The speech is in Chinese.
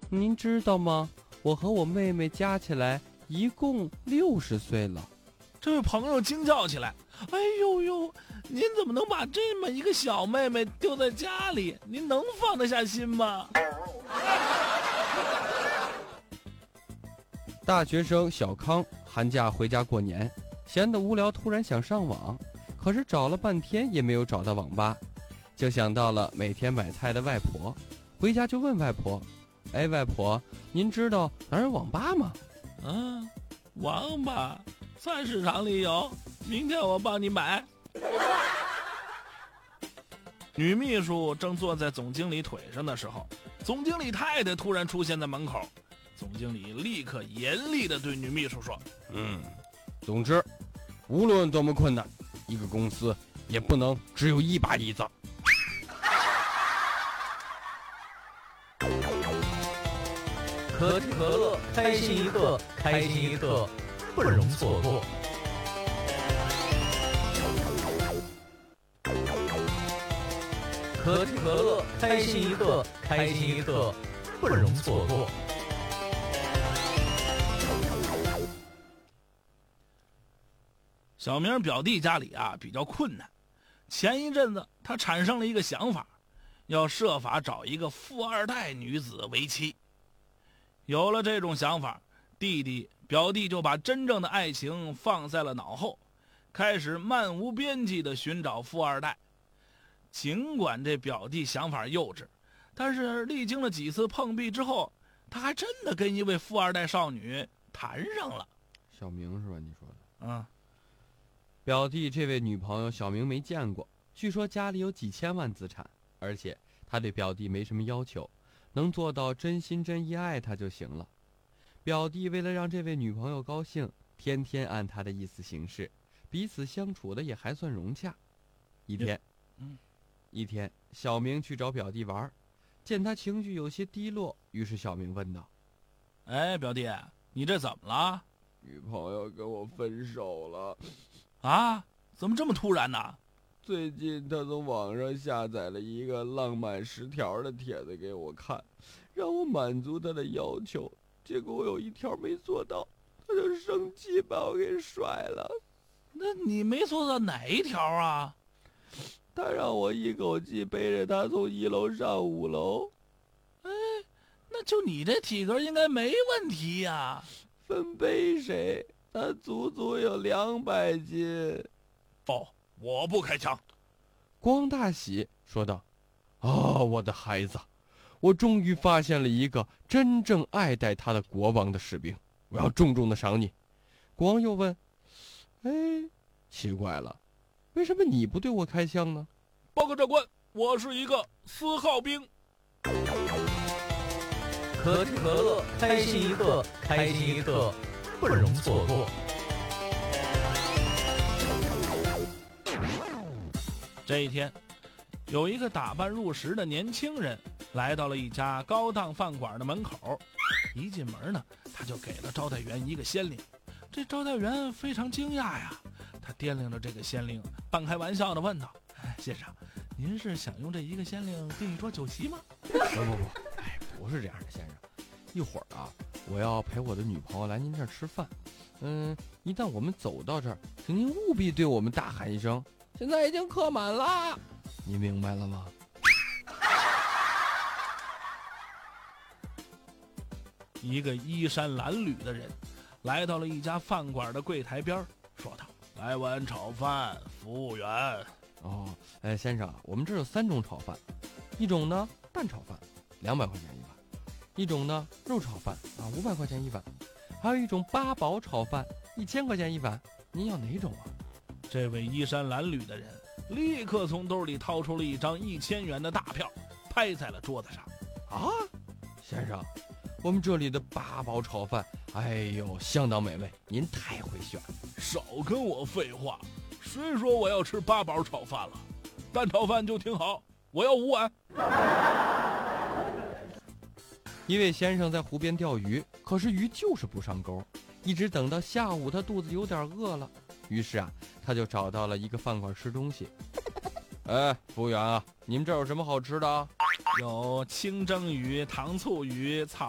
您知道吗？我和我妹妹加起来一共60岁了。 这位朋友惊叫起来：“哎呦呦，您怎么能把这么一个小妹妹丢在家里？您能放得下心吗？” 大学生小康寒假回家过年，闲得无聊，突然想上网，可是找了半天也没有找到网吧，就想到了每天买菜的外婆，回家就问外婆：“哎，外婆，您知道哪儿有网吧吗？”“ 网吧，菜市场里有，明天我帮你买。”女秘书正坐在总经理腿上的时候，总经理太太突然出现在门口。总经理立刻严厉地对女秘书说：“ 总之，无论多么困难，一个公司也不能只有一把椅子。” 可口可乐，开心一刻，开心一刻，不容错过。可口可乐，开心一刻，开心一刻，不容错过。 小明表弟家里比较困难，前一阵子他产生了一个想法，要设法找一个富二代女子为妻。有了这种想法，表弟就把真正的爱情放在了脑后，开始漫无边际地寻找富二代。尽管这表弟想法幼稚，但是历经了几次碰壁之后，他还真的跟一位富二代少女谈上了。 小明是吧？你说的。表弟这位女朋友小明没见过，据说家里有几千万资产，而且他对表弟没什么要求，能做到真心真意爱他就行了。表弟为了让这位女朋友高兴，天天按他的意思行事，彼此相处的也还算融洽。一天，小明去找表弟玩，见他情绪有些低落，于是小明问道：“ 哎，表弟，你这怎么了？”“ 女朋友跟我分手了。”“ 怎么这么突然呢？”“ 最近他从网上下载了一个浪漫10条的帖子给我看，让我满足他的要求，结果我有1条没做到，他就生气把我给甩了。”“ 那你没做到哪一条啊？”“ 他让我一口气背着他从1楼上5楼。”“ 那就你这体格应该没问题呀。”“ 分背谁？他足足有200斤。”“ 我不开枪。” 光大喜说道：“我的孩子，我终于发现了一个真正爱戴他的国王的士兵，我要重重的赏你。”国王又问：“奇怪了，为什么你不对我开枪呢？”“ 报告长官，我是一个4号兵。” 可口可乐，开心一刻，开心一刻，不容错过。 这一天，有一个打扮入时的年轻人来到了一家高档饭馆的门口，一进门呢，他就给了招待员一个先令。这招待员非常惊讶呀，他掂量着这个先令，半开玩笑地问道：“先生，您是想用这一个先令订一桌酒席吗？”“ 不是这样的，先生。一会儿我要陪我的女朋友来您这儿吃饭。一旦我们走到这儿，请您务必对我们大喊一声，现在已经客满啦，您明白了吗？” 一个衣衫褴褛的人来到了一家饭馆的柜台边，说道：“来碗炒饭，服务员。”“ 先生，我们这有3种炒饭，一种呢蛋炒饭，200块钱一碗；一种呢肉炒饭500块钱一碗；还有一种八宝炒饭，1000块钱一碗。您要哪种啊？” 这位衣衫褴褛的人立刻从兜里掏出了一张1000元的大票，拍在了桌子上。 “先生，我们这里的八宝炒饭，相当美味，您太会选了。”“ 少跟我废话，谁说我要吃八宝炒饭了？蛋炒饭就挺好，我要5碗。” 一位先生在湖边钓鱼，可是鱼就是不上钩，一直等到下午，他肚子有点饿了，于是他就找到了一个饭馆吃东西。“服务员你们这有什么好吃的？”“ 有清蒸鱼、糖醋鱼、草